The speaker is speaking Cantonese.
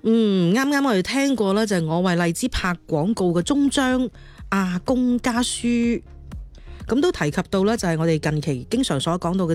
啱啱我哋聽過咧，就係我為荔枝拍廣告嘅終章阿公家書，咁都提及到咧，就係我哋近期經常所講到嘅